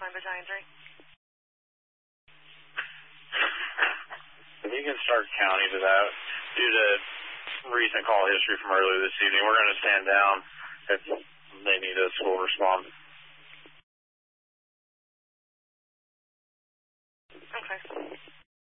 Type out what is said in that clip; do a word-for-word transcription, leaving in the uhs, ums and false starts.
line Battalion three. If you can start counting to that, due to recent call history from earlier this evening, we're going to stand down. If they need us, we'll respond.